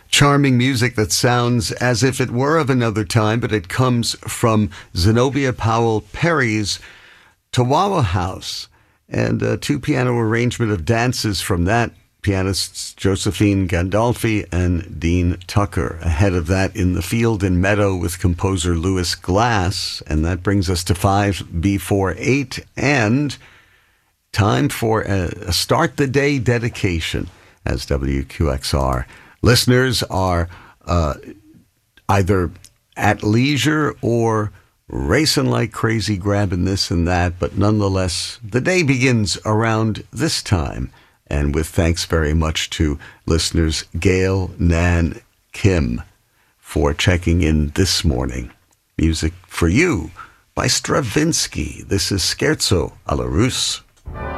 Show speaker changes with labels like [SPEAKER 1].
[SPEAKER 1] Charming music that sounds as if it were of another time, but it comes from Zenobia Powell Perry's Chihuahua House, and a two-piano arrangement of dances from that. Pianists Josephine Gandolfi and Dean Tucker. Ahead of that, In the Field and Meadow with composer Louis Glass. And that brings us to 5B48 and time for a Start the Day dedication, as WQXR listeners are either at leisure or racing like crazy, grabbing this and that. But nonetheless, the day begins around this time. And with thanks very much to listeners Gail, Nan, Kim for checking in this morning. Music for you by Stravinsky. This is Scherzo alla Russe.